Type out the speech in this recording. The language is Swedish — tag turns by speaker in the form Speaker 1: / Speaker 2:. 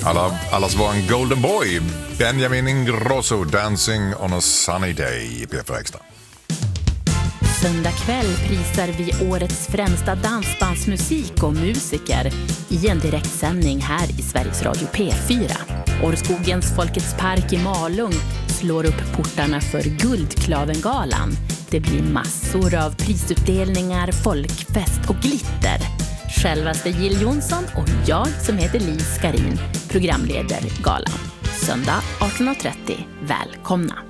Speaker 1: Allas var en golden boy. Benjamin Ingrosso, Dancing on a sunny day. P4 Extra.
Speaker 2: Söndag kväll prisar vi årets främsta dansbandsmusik och musiker i en direktsändning här i Sveriges Radio P4. Årskogens Folkets park i Malung slår upp portarna för Guldklavengalan. Det blir massor av prisutdelningar, folkfest och glitter. Självaste Jill Johnson och jag som heter Liv Skarin programleder galan. Söndag 18.30. Välkomna!